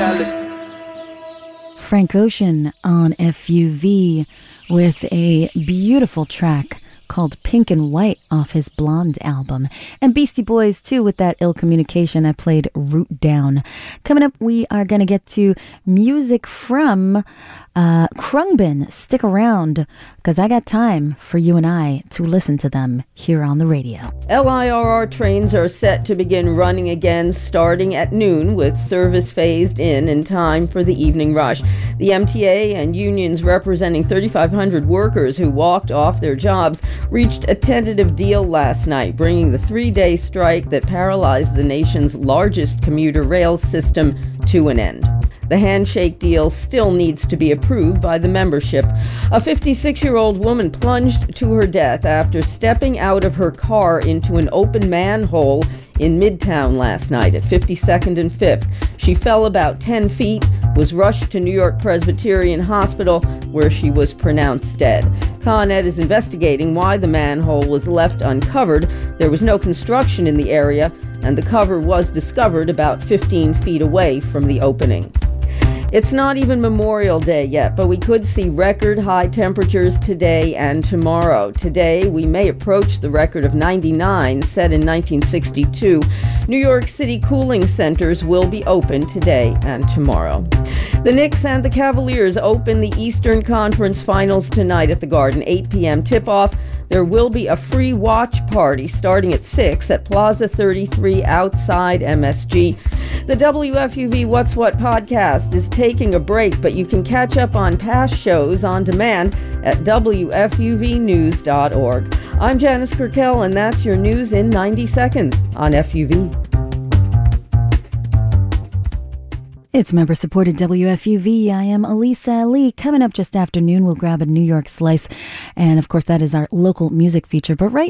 Frank Ocean on FUV with a beautiful track called Pink and White off his Blonde album. And Beastie Boys, too, with that Ill Communication. I played Root Down. Coming up, we are going to get to music from Khruangbin. Stick around, because I got time for you and I to listen to them here on the radio. LIRR trains are set to begin running again starting at noon, with service phased in time for the evening rush. The MTA and unions representing 3,500 workers who walked off their jobs reached a tentative deal last night, bringing the 3-day strike that paralyzed the nation's largest commuter rail system to an end. The handshake deal still needs to be approved by the membership. A 56-year-old woman plunged to her death after stepping out of her car into an open manhole in Midtown last night at 52nd and 5th. She fell about 10 feet, was rushed to New York Presbyterian Hospital, where she was pronounced dead. Con Ed is investigating why the manhole was left uncovered. There was no construction in the area, and the cover was discovered about 15 feet away from the opening. It's not even Memorial Day yet, but we could see record high temperatures today and tomorrow. Today, we may approach the record of 99 set in 1962. New York City cooling centers will be open today and tomorrow. The Knicks and the Cavaliers open the Eastern Conference Finals tonight at the Garden, 8 p.m. tip-off. There will be a free watch party starting at 6 at Plaza 33 outside MSG. The WFUV What's What podcast is taking a break, but you can catch up on past shows on demand at WFUVnews.org. I'm Janice Kirkell, and that's your news in 90 seconds on FUV. It's member-supported WFUV. I am Elisa Ali. Coming up just after noon, we'll grab a New York slice. And, of course, that is our local music feature. But right